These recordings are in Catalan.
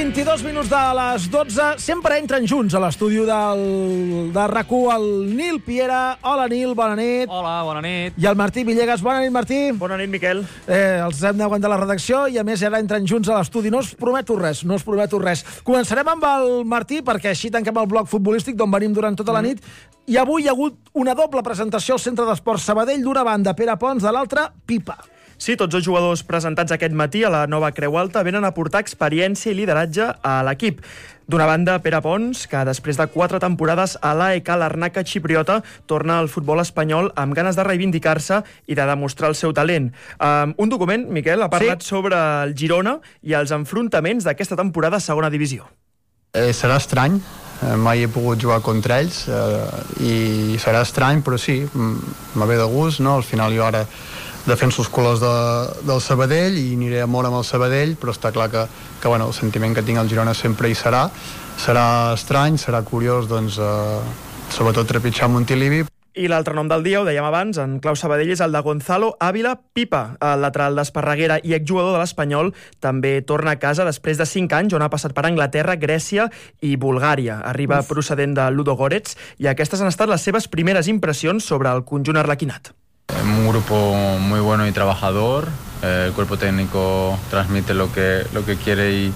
22 minuts de les 12, sempre entren junts a l'estudi de RAC1 el Nil Piera. Hola, Nil, bona nit. Hola, bona nit. I el Martí Villegas. Bona nit, Martí. Bona nit, Miquel. Els hem d'aguantar la redacció i, a més, ara entren junts a l'estudi. No us prometo res. Començarem amb el Martí, perquè així tanquem el bloc futbolístic d'on venim durant tota la nit. I avui hi ha hagut una doble presentació al Centre d'Esports Sabadell. D'una banda, Pere Pons, de l'altra, Pipa. Sí, tots els jugadors presentats aquest matí a la nova Creu Alta venen a portar experiència i lideratge a l'equip. D'una banda, Pere Pons, que després de 4 temporades a l'AEK Larnaca xipriota, torna al futbol espanyol amb ganes de reivindicar-se i de demostrar el seu talent. Un document, Miquel, ha parlat sobre el Girona i els enfrontaments d'aquesta temporada a segona divisió. Serà estrany, mai he pogut jugar contra ells i serà estrany, però sí, me ve de gust, no? Al final jo ara defenso els colors del Sabadell i aniré a mort amb el Sabadell, però està clar que bueno, el sentiment que tinc al Girona sempre hi serà estrany, serà curiós, doncs, sobretot trepitjar Montilivi. I l'altre nom del dia, ho dèiem abans, en clau Sabadell, és el de Gonzalo Ávila Pipa, el lateral d'Esparreguera i exjugador de l'Espanyol. També torna a casa després de 5 anys, on ha passat per Anglaterra, Grècia i Bulgària. Arriba procedent de Ludogorets i aquestes han estat les seves primeres impressions sobre el conjunt arlequinat. Un grupo muy bueno y trabajador, el cuerpo técnico transmite lo que quiere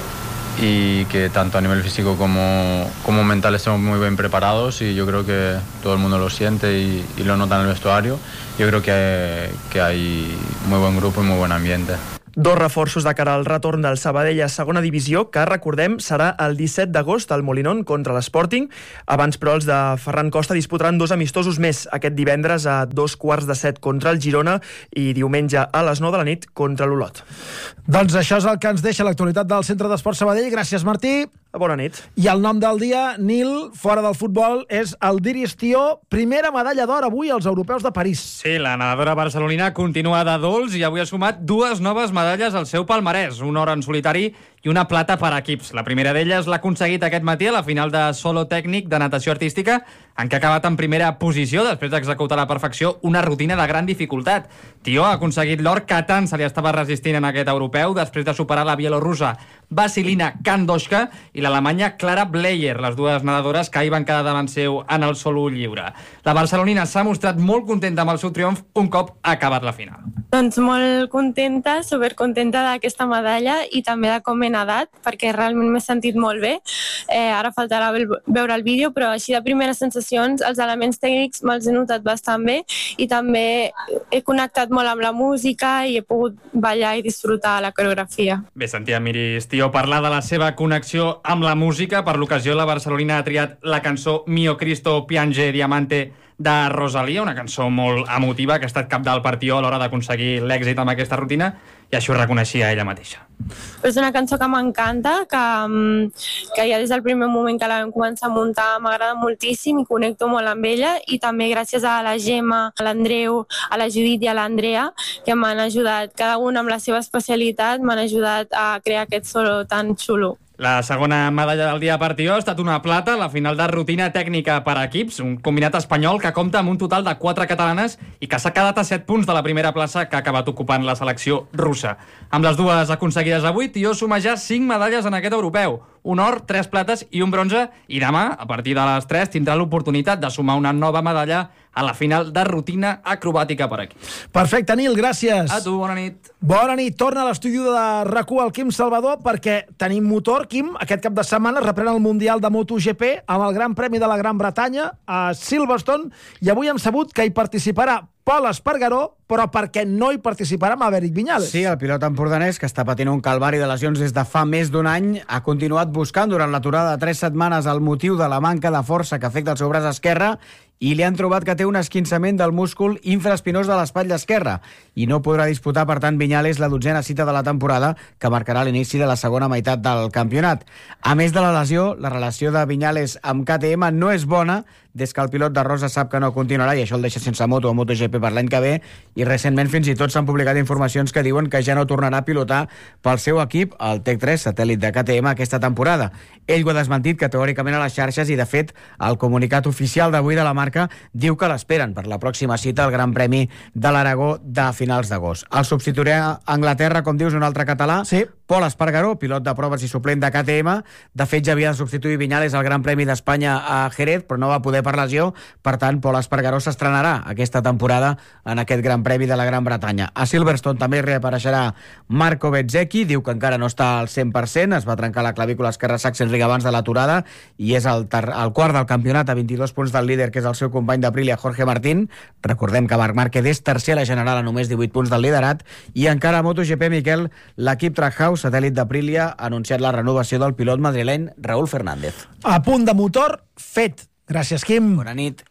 y que tanto a nivel físico como mental estamos muy bien preparados y yo creo que todo el mundo lo siente y lo nota en el vestuario. Yo creo que hay muy buen grupo y muy buen ambiente. 2 reforços de cara al retorn del Sabadell a segona divisió, que, recordem, serà el 17 d'agost al Molinón contra l'Sporting. Abans, però, els de Ferran Costa disputaran 2 amistosos més aquest divendres a 6:45 contra el Girona i diumenge a les 9 de la nit contra l'Olot. Doncs això és el que ens deixa l'actualitat del Centre d'Esports Sabadell. Gràcies, Martí. Bona nit. I el nom del dia, Nil, fora del futbol, és el d'Iris Tió. Primera medalla d'or avui als europeus de París. Sí, la nedadora barcelonina continua de dolç i avui ha sumat 2 noves medalles al seu palmarès, un or en solitari i una plata per equips. La primera d'elles l'ha aconseguit aquest matí a la final de solo tècnic de natació artística, en què ha acabat en primera posició després d'executar a la perfecció una rutina de gran dificultat. Tió ha aconseguit l'or que tant se li estava resistint en aquest europeu després de superar la bielorrussa Vasilina Kandoshka i l'alemanya Clara Bleyer, les 2 nedadores que ahir van quedar davant seu en el solo lliure. La barcelonina s'ha mostrat molt contenta amb el seu triomf un cop ha acabat la final. Doncs molt contenta, supercontenta d'aquesta medalla i també de com he nedat, perquè realment m'he sentit molt bé. Ara faltarà veure el vídeo, però així de primeres sensacions, els elements tècnics me'ls he notat bastant bé i també he connectat molt amb la música i he pogut ballar i disfrutar la coreografia. Bé, sentíem Iris Tió parlar de la seva connexió amb la música. Per l'ocasió, la barcelonina ha triat la cançó Mio Cristo Piange Diamante de Rosalía, una cançó molt emotiva que ha estat cabdal per Tió a l'hora d'aconseguir l'èxit amb aquesta rutina i això ho reconeixia ella mateixa. És una cançó que m'encanta, que ja des del primer moment que la vam començar a muntar m'agrada moltíssim i connecto molt amb ella i també gràcies a la Gemma, a l'Andreu, a la Judit i a l'Andrea que m'han ajudat, cada una amb la seva especialitat m'han ajudat a crear aquest solo tan xulo. La segona medalla del dia per Tió ha estat una plata a la final de rutina tècnica per equips, un combinat espanyol que compta amb un total de 4 catalanes i que s'ha quedat a 7 punts de la primera plaça que ha acabat ocupant la selecció russa. Amb les 2 aconseguides avui, Tió suma ja 5 medalles en aquest europeu, un or, 3 plates i un bronze, i demà, a partir de les 3, tindrà l'oportunitat de sumar una nova medalla a la final de rutina acrobàtica per aquí. Perfecte, Nil, gràcies. A tu, bona nit. Bona nit. Torna a l'estudi de RAC1 el Quim Salvador perquè tenim motor, Quim. Aquest cap de setmana reprèn el Mundial de MotoGP amb el Gran Premi de la Gran Bretanya a Silverstone i avui hem sabut que hi participarà Pol Espargaró, però perquè no hi participarà Maverick Viñales. Sí, el pilot empordanès, que està patint un calvari de lesions des de fa més d'un any, ha continuat buscant durant l'aturada de 3 setmanes el motiu de la manca de força que afecta el seu braç esquerre i li han trobat que té un esquinçament del múscul infraespinós de l'espatlla esquerra i no podrà disputar, per tant, Viñales la 12a cita de la temporada que marcarà l'inici de la segona meitat del campionat. A més de la lesió, la relació de Viñales amb KTM no és bona des que el pilot de Rosa sap que no continuarà i això el deixa sense moto a MotoGP per l'any que ve i recentment fins i tot s'han publicat informacions que diuen que ja no tornarà a pilotar pel seu equip, el Tech3, satèl·lit de KTM, aquesta temporada. Ell ho ha desmentit categòricament a les xarxes i, de fet, el comunicat oficial d'avui de la marca diu que l'esperen per la pròxima cita al Gran Premi de l'Aragó de finals d'agost. El substituirà a Anglaterra, com dius, un altre català, sí. Pol Espargaró, pilot de proves i suplent de KTM. De fet, ja havia de substituir Viñales al Gran Premi d'Espanya a Jerez, però no va poder per lesió. Per tant, Pol Espargaró s'estrenarà aquesta temporada en aquest Gran Premi de la Gran Bretanya. A Silverstone també reapareixerà Marco Bezzecchi, diu que encara no està al 100%, es va trencar la clavícula esquerra Sachsenring abans de l'aturada i és el quart del campionat a 22 punts del líder, que és el seu company d'Aprilia, Jorge Martín. Recordem que Marc Márquez és tercer a la general a només 18 punts del liderat. I encara a MotoGP, Miquel, l'equip Trackhouse, satèl·lit d'Aprilia, ha anunciat la renovació del pilot madrileny Raúl Fernández. A punt de motor, fet. Gràcies, Quim. Bona nit.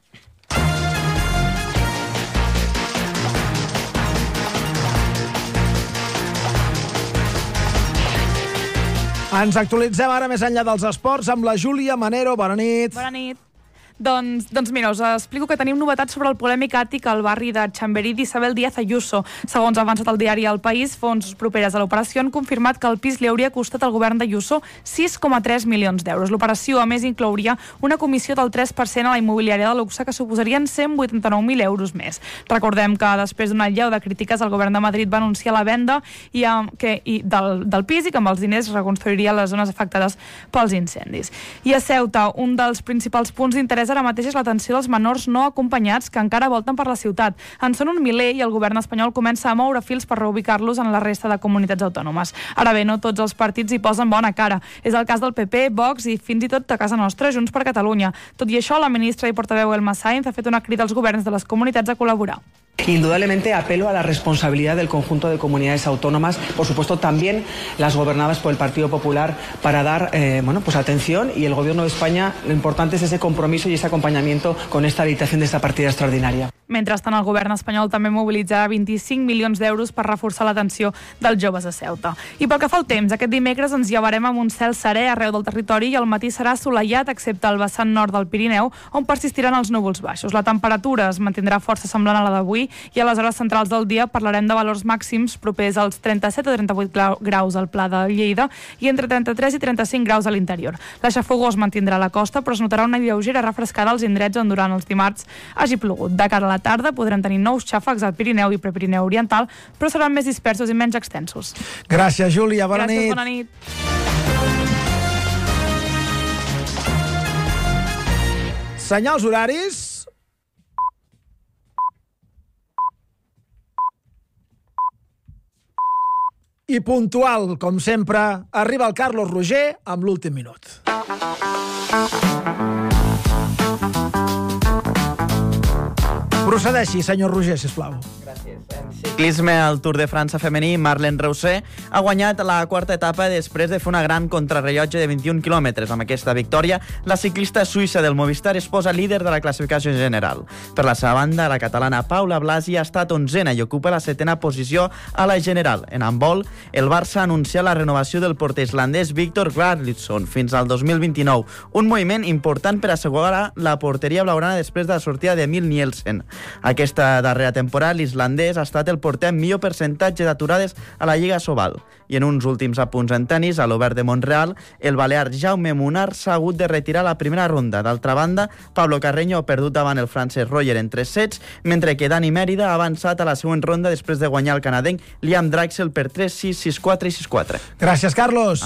Ens actualitzem ara més enllà dels esports amb la Júlia Manero. Bona nit. Bona nit. Doncs mira, us explico que tenim novetats sobre el polèmic àtic al barri de Chamberí d'Isabel Díaz Ayuso. Segons ha avançat el diari El País, fonts properes a l'operació han confirmat que el pis li hauria costat al govern d'Ayuso 6,3 milions d'euros. L'operació, a més, inclouria una comissió del 3% a la immobiliària de luxe, que suposarien 189.000 euros més. Recordem que després d'una allau de crítiques, el govern de Madrid va anunciar la venda del pis i que amb els diners reconstruiria les zones afectades pels incendis. I a Ceuta, un dels principals punts d'interès ara mateix és l'atenció dels menors no acompanyats que encara volten per la ciutat. En són un miler i el govern espanyol comença a moure fils per reubicar-los en la resta de comunitats autònomes. Ara bé, no tots els partits hi posen bona cara. És el cas del PP, Vox i fins i tot de casa nostra, Junts per Catalunya. Tot i això, la ministra i portaveu Elma Sainz ha fet una crida als governs de les comunitats a col·laborar. Indudablemente apelo a la responsabilidad del conjunto de comunidades autónomas, por supuesto también las gobernadas por el Partido Popular, para dar atención, y el Gobierno de España, lo importante es ese compromiso y ese acompañamiento con esta habilitación de esta partida extraordinaria. Mentrestant, el govern espanyol també mobilitzarà 25 milions d'euros per reforçar l'atenció dels joves a Ceuta. I pel que fa al temps, aquest dimecres ens llevarem amb un cel serè arreu del territori i el matí serà assolellat, excepte al vessant nord del Pirineu, on persistiran els núvols baixos. La temperatura es mantindrà força semblant a la d'avui i a les hores centrals del dia parlarem de valors màxims propers als 37 o 38 graus al Pla de Lleida i entre 33 i 35 graus a l'interior. La xafogor es mantindrà a la costa, però es notarà una lleugera refrescada als indrets on durant els dimarts hagi plogut. De cara a la tarda podrem tenir nous xàfecs al Pirineu i Prepirineu Oriental, però seran més dispersos i menys extensos. Gràcies, Júlia. Bona nit. Gràcies, bona nit. Senyals horaris. I puntual, com sempre, arriba el Carlos Roger amb l'últim minut. Procedeixi, senyor Roger, sisplau. Gràcies. En ciclisme al Tour de França femení, Marlene Reusser ha guanyat la quarta etapa després de fer una gran contrarrellotge de 21 quilòmetres. Amb aquesta victòria, la ciclista suïssa del Movistar es posa líder de la classificació general. Per la seva banda, la catalana Paula Blasi ha estat 11ª i ocupa la 7ª posició a la general. En handbol, el Barça ha anunciat la renovació del porter islandès Viktor Glarlitsson fins al 2029, un moviment important per assegurar la porteria blaugrana després de la sortida d'Emil Nielsen. Aquesta darrera temporada, l'islandès ha estat el porter amb millor percentatge d'aturades a la Lliga Sobal. I en uns últims apunts en tennis, a l'Obert de Montreal, el balear Jaume Munar s'ha hagut de retirar la primera ronda. D'altra banda, Pablo Carreño ha perdut davant el francès Roger en 3 sets, mentre que Dani Mérida ha avançat a la següent ronda després de guanyar el canadenc Liam Draxel per 3-6, 6-4 i 6-4. Gràcies, Carlos.